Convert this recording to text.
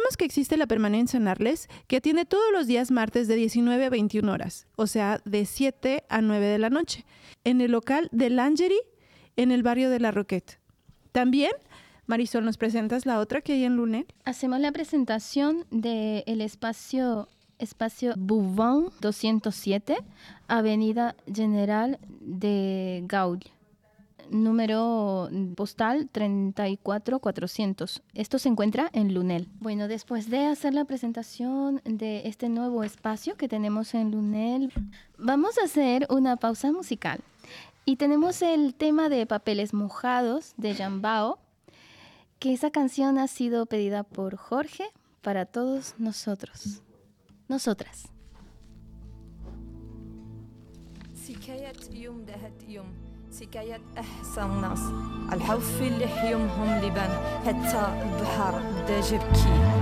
Recordemos que existe la permanencia en Arles, que atiende todos los días martes de 19 a 21 horas, o sea, de 7 a 9 de la noche, en el local de Langerie, en el barrio de La Roquette. También, Marisol, ¿nos presentas la otra que hay en Lunel? Hacemos la presentación del espacio Bouvin 207, Avenida General de Gaulle, número postal 34400. Esto se encuentra en Lunel. Bueno, después de hacer la presentación de este nuevo espacio que tenemos en Lunel, vamos a hacer una pausa musical. Y tenemos el tema de Papeles Mojados de Jambao, que esa canción ha sido pedida por Jorge para todos nosotros. Nosotras. سكاية يوم دهت يوم سكاية أحسن ناس الحوف اللي يومهم لبان حتى البحر بدا جبكي